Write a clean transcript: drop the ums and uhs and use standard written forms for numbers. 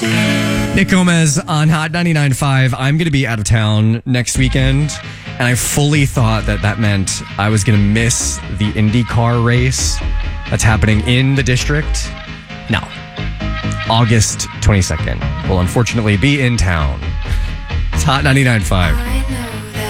Nick Gomez on Hot 99.5. I'm going to be out of town next weekend, and I fully thought that meant I was going to miss the IndyCar race that's happening in the district. No. August 22nd will unfortunately be in town. It's Hot 99.5.